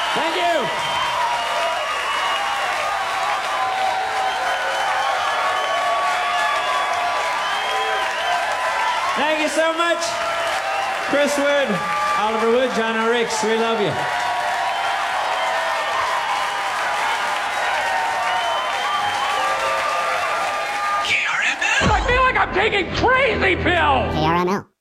Thank you. Thank you so much. Chris Wood, Oliver Wood, John O'Ricks, we love you. KRML. I feel like I'm taking crazy pills. KRML.